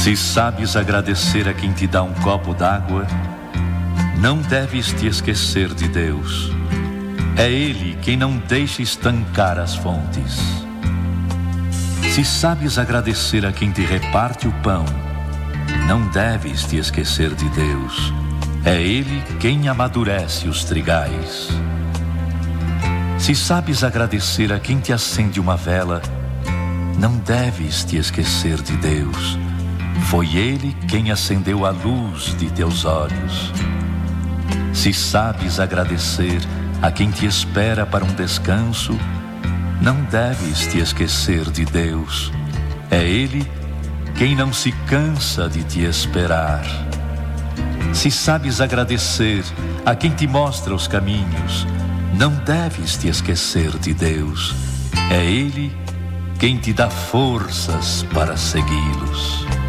Se sabes agradecer a quem te dá um copo d'água, não deves te esquecer de Deus. É Ele quem não deixa estancar as fontes. Se sabes agradecer a quem te reparte o pão, não deves te esquecer de Deus. É Ele quem amadurece os trigais. Se sabes agradecer a quem te acende uma vela, não deves te esquecer de Deus. Foi Ele quem acendeu a luz de teus olhos. Se sabes agradecer a quem te espera para um descanso, não deves te esquecer de Deus. É Ele quem não se cansa de te esperar. Se sabes agradecer a quem te mostra os caminhos, não deves te esquecer de Deus. É Ele quem te dá forças para segui-los.